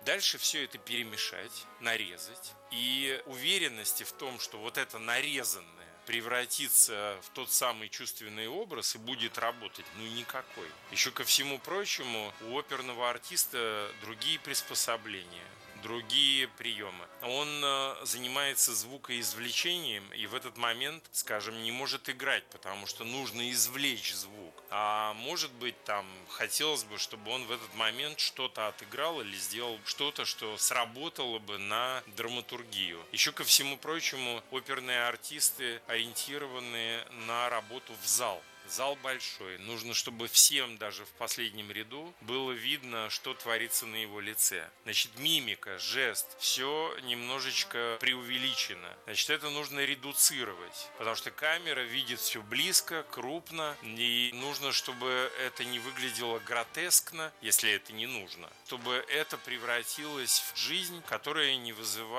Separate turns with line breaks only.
Дальше все это перемешать, нарезать. И уверенности в том, что вот это нарезанное превратится в тот самый чувственный образ и будет работать, никакой. Еще ко всему прочему, у оперного артиста другие приспособления, другие приемы. Он занимается звукоизвлечением и в этот момент, скажем, не может играть, потому что нужно извлечь звук. А может быть, хотелось бы, чтобы он в этот момент что-то отыграл или сделал что-то, что сработало бы на драматургию. Еще ко всему прочему, оперные артисты ориентированы на работу в зал. Зал большой. Нужно, чтобы всем, даже в последнем ряду, было видно, что творится на его лице. Значит, мимика, жест, все немножечко преувеличено. Значит, это нужно редуцировать, потому что камера видит все близко, крупно, и нужно, чтобы это не выглядело гротескно, если это не нужно, чтобы это превратилось в жизнь, которая не вызывает